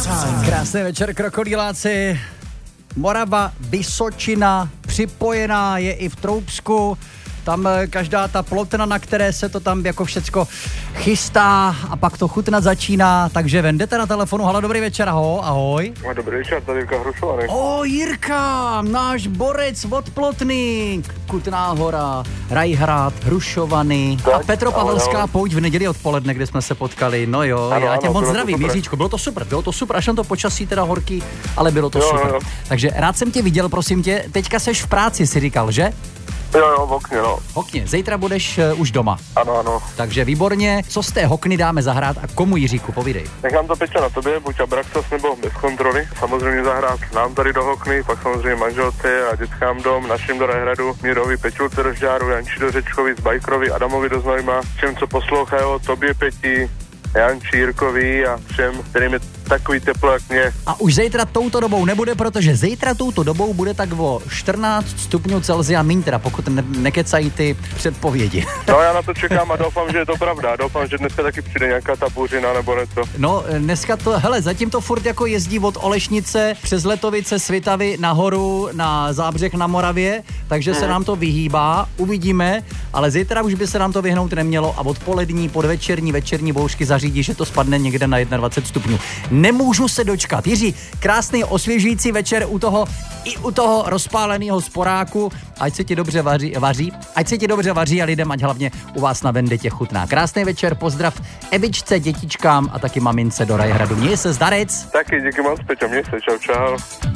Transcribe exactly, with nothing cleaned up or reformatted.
Krásný večer, krokodýláci. Morava, Vysočina, připojená je i v Troubsku. Tam každá ta plotna, na které se to tam jako všecko chystá a pak to chutnat začíná. Takže ven, jdete na telefonu. Halo, dobrý večer, ahoj, ahoj. No, dobrý večer, tady Jirka Hrušovaný. O, Jirka, náš borec od Plotny. Kutná Hora, Rajhrad, Hrušovany a Petropavelská pouť v neděli odpoledne, kde jsme se potkali. No jo, ano, já tě ano, moc zdravím, Jiříčko, bylo to super, bylo to super, až na to počasí teda horký, ale bylo to jo, super. Jo. Takže rád jsem tě viděl, prosím tě, teďka seš v práci, si říkal, že? Jo, jo, v okně, no. V okně, zítra budeš uh, už doma. Ano, ano. Takže výborně, co z té hokny dáme zahrát a komu, Jiříku, povídej. Nechám to Peťa na tobě, buď Abraxas nebo bez kontroly. Samozřejmě zahrát nám tady do hokny, pak samozřejmě manželce a dětskám dom, našim do Rajhradu, Mírovi, Peťulce do Žďáru, Janči do Řečkovi, Bajkrovi, Adamovi do Znojma, všem, co poslouchají, tobě Peti, Janči, Jirkovi a všem, kterým je takový teplo jak mě. A už zítra touto dobou nebude, protože zítra touto dobou bude tak o čtrnáct stupňů Celsia míň, teda pokud ne- nekecají ty předpovědi. No já na to čekám a doufám, že je to pravda. Doufám, že dneska taky přijde nějaká ta bouřina nebo něco. No dneska to, hele, zatím to furt jako jezdí od Olešnice přes Letovice, Svitavy nahoru na Zábřeh na Moravě, takže hmm. se nám to vyhýbá, uvidíme, ale zítra už by se nám to vyhnout nemělo a odpolední, podvečerní, večerní bouřky zařídí, že to spadne někde na dvacet jedna stupňů. Nemůžu se dočkat. Jiří, krásný osvěžující večer u toho, i u toho rozpáleného sporáku. Ať se ti dobře vaří, vaří, ať se ti dobře vaří a lidem, ať hlavně u vás na Vendetě chutná. Krásný večer, pozdrav Evičce, dětičkám a taky mamince do Rajhradu. Měj se, zdarec. Taky, díky moc, Peťo, měj se, čau, čau.